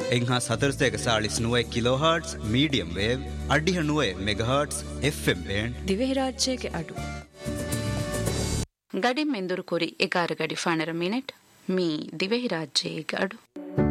එංහා 449 කිලෝහර්ට්ස් medium wave අඩිහ 9 මෙගාහර්ට්ස් FM band Dhivehi රාජ්‍යයේ අඩු ಗಡಿ ಮೆಂದುರು ಕುರಿ 11 ಗಡಿ ಫಾಣರ ಮಿನಿಟ್ ಮೀ ದಿವೆಹಿ ರಾಜ್ಯೆ ಅಡು